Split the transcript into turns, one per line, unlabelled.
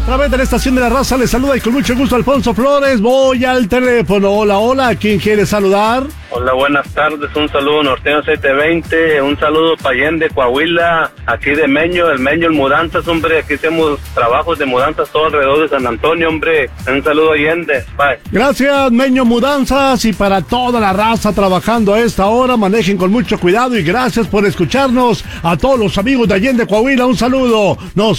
través de la estación de la raza les saluda y con mucho gusto Alfonso Flores. Voy al teléfono. Hola, hola, ¿quién quiere saludar?
Hola, buenas tardes, un saludo Norteño 720, un saludo para Allende, Coahuila, aquí de Meño, el Mudanzas, hombre, aquí hacemos trabajos de mudanzas todo alrededor de San Antonio, hombre, un saludo Allende, bye.
Gracias, Meño Mudanzas, y para toda la raza trabajando a esta hora, manejen con mucho cuidado y gracias por escucharnos. A todos los amigos de Allende, Coahuila, un saludo. Nos